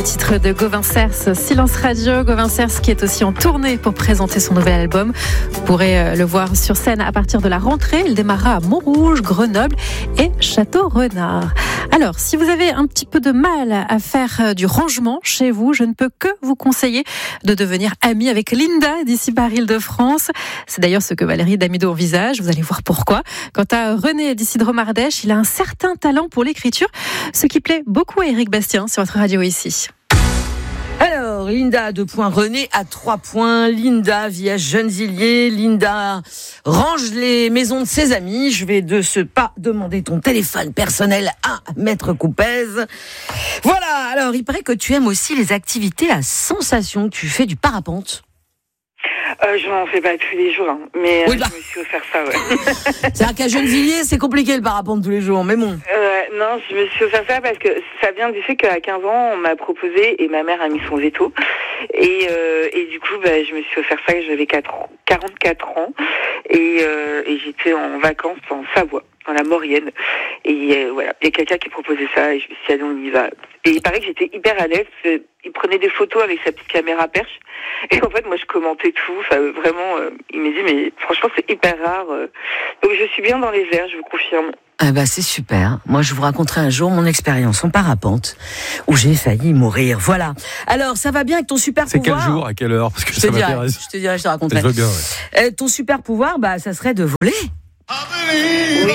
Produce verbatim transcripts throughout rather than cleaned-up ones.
dernier titre de Gauvin Cers, Silence Radio. Gauvin Cers qui est aussi en tournée pour présenter son nouvel album. Vous pourrez le voir sur scène à partir de la rentrée. Il démarrera à Montrouge, Grenoble et Château-Renard. Alors, si vous avez un petit peu de mal à faire du rangement chez vous, je ne peux que vous conseiller de devenir ami avec Linda d'ici par Île-de-France. C'est d'ailleurs ce que Valérie Damido envisage. Vous allez voir pourquoi. Quant à René d'ici Dromardèche, il a un certain talent pour l'écriture, ce qui plaît beaucoup à Éric Bastien sur votre radio ici. Alors, Linda à deux points, René à trois points. Linda vit à Gennevilliers. Linda range les maisons de ses amis. Je vais de ce pas demander ton téléphone personnel à Maître Coupez. Voilà, alors il paraît que tu aimes aussi les activités à sensation. Tu fais du parapente. Euh, je n'en fais pas tous les jours, hein, mais oui, bah. euh, je me suis offert ça, ouais. C'est-à-dire qu'à Gennevilliers, c'est compliqué le parapente tous les jours, mais bon. Euh, non, je me suis offert ça parce que ça vient du fait qu'à quinze ans, on m'a proposé et ma mère a mis son veto. Et, euh, et du coup, bah, je me suis offert ça, j'avais quarante-quatre ans et, euh, et j'étais en vacances en Savoie, dans la Maurienne. Et euh, voilà, il y a quelqu'un qui proposait ça et je me suis dit, allez, on y va. Et il paraît que j'étais hyper à l'aise. Il prenait des photos avec sa petite caméra perche. Et en fait, moi, je commentais tout. Enfin, vraiment, euh, il m'a dit, mais franchement, c'est hyper rare. Euh. Donc, je suis bien dans les airs, je vous confirme. Ah bah, c'est super. Moi, je vous raconterai un jour mon expérience en parapente, où j'ai failli mourir. Voilà. Alors, ça va bien avec ton super c'est pouvoir? C'est quel jour, à quelle heure? Parce que je ça te dirai, m'intéresse. Je te dirai, je te raconterai. Je veux bien, ouais. euh, ton super pouvoir, bah, ça serait de voler. Oui.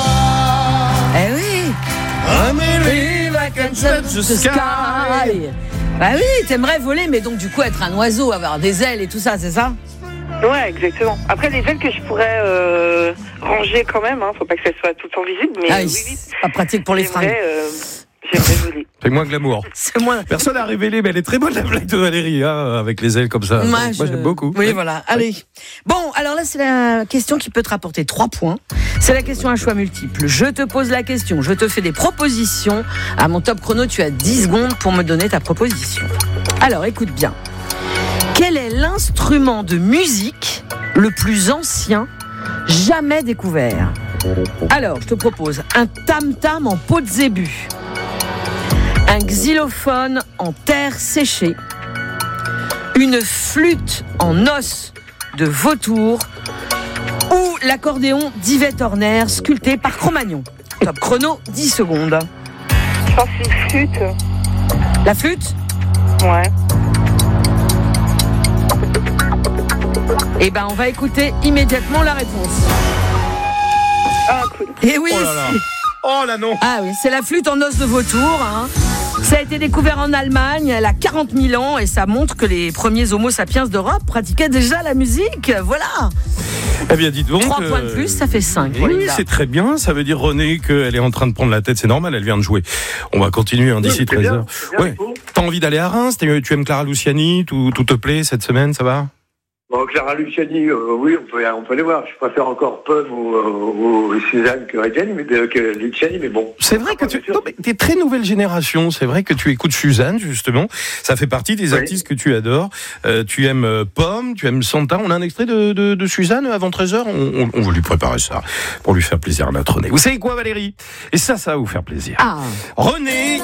Eh oui. I believe I can touch the sky. Bah oui, t'aimerais voler, mais donc du coup être un oiseau, avoir des ailes et tout ça, c'est ça? Ouais, exactement. Après, les ailes que je pourrais euh, ranger quand même, hein, faut pas que ça soit tout le temps visible, mais ah, euh, oui, oui, oui. C'est pas pratique pour les fringues. Euh, j'aimerais voler. C'est moins glamour. C'est moins. Personne n'a révélé, mais elle est très bonne la blague de Valérie, hein, avec les ailes comme ça. Moi, Moi je... j'aime beaucoup. Oui, voilà. Allez. Bon, alors là, c'est la question qui peut te rapporter trois points. C'est la question à choix multiple. Je te pose la question, je te fais des propositions. À mon top chrono, tu as dix secondes pour me donner ta proposition. Alors, écoute bien. Quel est l'instrument de musique le plus ancien jamais découvert? Alors, je te propose un tam-tam en peau de zébu, un xylophone en terre séchée, une flûte en os de vautour ou l'accordéon d'Yvette Horner sculpté par Cro-Magnon. Top chrono, dix secondes. Je pense que c'est une flûte. La flûte? Ouais. Eh ben, on va écouter immédiatement la réponse. Ah, cool. Et oui, Oh là là. Oh là non. Ah oui, c'est la flûte en os de vautour. Hein. Ça a été découvert en Allemagne, elle a quarante mille ans et ça montre que les premiers homo sapiens d'Europe pratiquaient déjà la musique. Voilà. Eh bien, dites donc. Trois points de plus, ça fait cinq. Oui, c'est très bien. Ça veut dire, René, qu'elle est en train de prendre la tête. C'est normal, elle vient de jouer. On va continuer hein, d'ici oui, treize heures. Ouais. T'as envie d'aller à Reims? Tu aimes Clara Luciani? Tout, tout te plaît cette semaine, ça va? Bon, Clara Luciani, euh, oui, on peut, on peut aller voir. Je préfère encore Pomme ou, ou, ou Suzanne que Reggiani, mais que Luciani, mais bon. C'est vrai que tu non, mais t'es très nouvelle génération. C'est vrai que tu écoutes Suzanne, justement. Ça fait partie des oui. artistes que tu adores. Euh, tu aimes euh, Pomme, tu aimes Santa. On a un extrait de, de, de Suzanne avant treize heures. On, on, on va lui préparer ça pour lui faire plaisir à notre René. Vous savez quoi, Valérie? Et ça, ça va vous faire plaisir. Ah. René.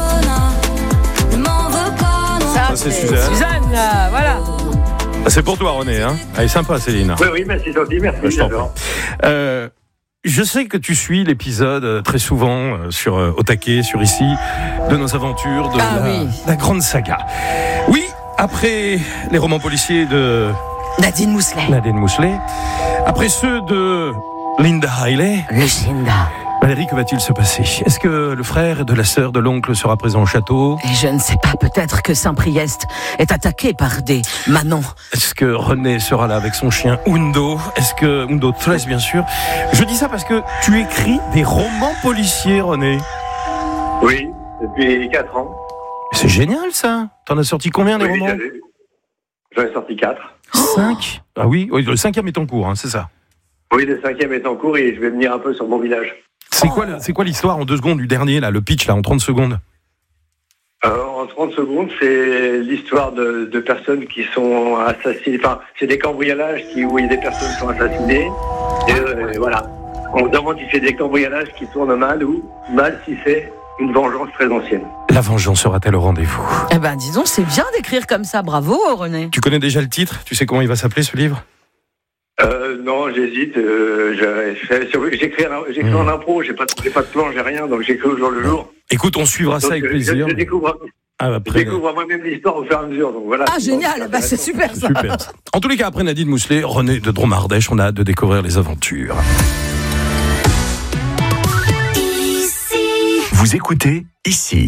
Ça, ça c'est Suzanne. Suzanne, là, voilà. C'est pour toi, René. Hein. Elle est sympa, Céline. Oui, oui, merci, gentil, merci. Je, euh, je sais que tu suis l'épisode euh, très souvent euh, sur euh, Au Taquet, sur Ici, de nos aventures, de ah, la, oui. la grande saga. Oui, après les romans policiers de Nadine Mousselet. Nadine Mousselet, après ceux de Linda Riley. Lucinda. Valérie, que va-t-il se passer? Est-ce que le frère de la sœur de l'oncle sera présent au château? Et je ne sais pas, peut-être que Saint-Priest est attaqué par des manants. Est-ce que René sera là avec son chien Undo? Est-ce que Undo treize, bien sûr? Je dis ça parce que tu écris des romans policiers, René. Oui, depuis quatre ans. C'est génial, ça. T'en as sorti combien, des oui, romans? J'en ai sorti quatre. Cinq? Ah oui, oui, le cinquième est en cours, hein, c'est ça? Oui, le cinquième est en cours et je vais venir un peu sur mon village. C'est quoi, c'est quoi l'histoire en deux secondes du dernier, là, le pitch, là, en trente secondes? euh, En trente secondes, c'est l'histoire de, de personnes qui sont assassinées. Enfin, c'est des cambriolages qui, où des personnes sont assassinées. Et euh, voilà. On se demande si c'est des cambriolages qui tournent mal ou mal si c'est une vengeance très ancienne. La vengeance sera-t-elle au rendez-vous? Eh ben, disons, c'est bien d'écrire comme ça. Bravo, René. Tu connais déjà le titre? Tu sais comment il va s'appeler, ce livre? Euh, non, j'hésite. Euh, j'ai- j'écris j'écris en impro, j'ai pas, j'ai pas de plan, j'ai rien, donc j'écris au jour le jour. Écoute, on suivra Donc, ça avec euh, plaisir. Je, je découvre, Ah, je après, découvre moi-même l'histoire au fur et à mesure. Donc voilà. Ah, génial. Bah, c'est super, ça. super. En tous les cas, après Nadine Mousselet, René de Dromardèche, on a hâte de découvrir les aventures. Vous écoutez ici.